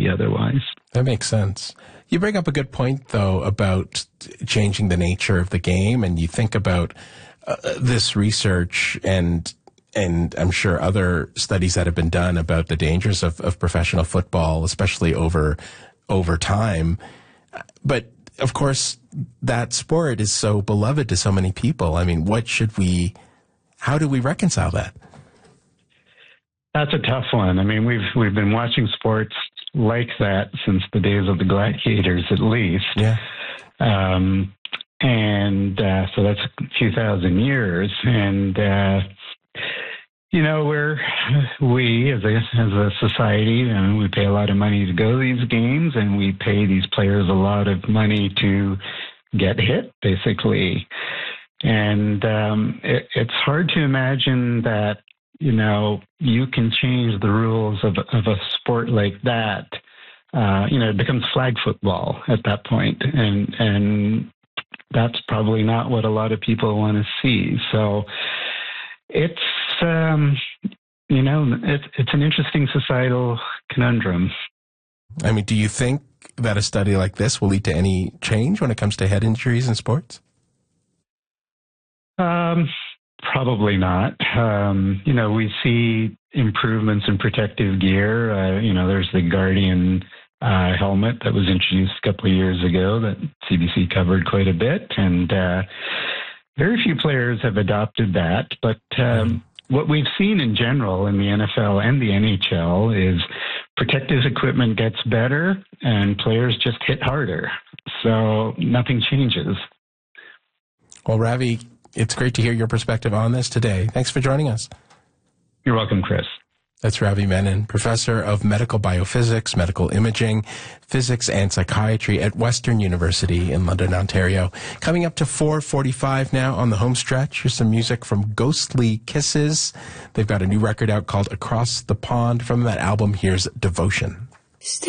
otherwise. That makes sense. You bring up a good point, though, about changing the nature of the game, and you think about this research and I'm sure other studies that have been done about the dangers of professional football, especially over time. But of course, that sport is so beloved to so many people. I mean, how do we reconcile that? That's a tough one. I mean, we've been watching sports like that since the days of the gladiators, at least. Yeah. So that's a few thousand years. And, we as a society, we pay a lot of money to go to these games, and we pay these players a lot of money to get hit, basically. And it's hard to imagine that, you can change the rules of a sport like that. It becomes flag football at that point. And that's probably not what a lot of people want to see. So it's an interesting societal conundrum. I mean, do you think that a study like this will lead to any change when it comes to head injuries in sports? Probably not. We see improvements in protective gear. There's the Guardian helmet that was introduced a couple of years ago that CBC covered quite a bit, and very few players have adopted that. But what we've seen in general in the NFL and the NHL is protective equipment gets better and players just hit harder. So nothing changes. Well, Ravi, it's great to hear your perspective on this today. Thanks for joining us. You're welcome, Chris. That's Ravi Menon, professor of medical biophysics, medical imaging, physics, and psychiatry at Western University in London, Ontario. Coming up to 4:45 now on the home stretch. Here's some music from Ghostly Kisses. They've got a new record out called Across the Pond. From that album, here's Devotion.